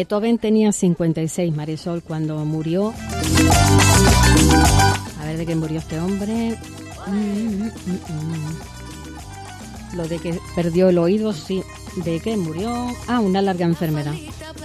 Beethoven tenía 56, Marisol, cuando murió. A ver de qué murió este hombre. Lo de que perdió el oído, sí. ¿De qué murió? Una larga enfermedad.